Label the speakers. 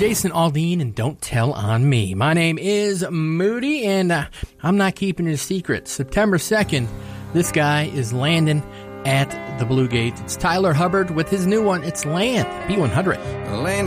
Speaker 1: Jason Aldean and Don't Tell on Me. My name is Moody, and I'm not keeping it a secret. September 2nd, this guy is landing at the Blue Gate. It's Tyler Hubbard with his new one. It's Land, B100.
Speaker 2: Land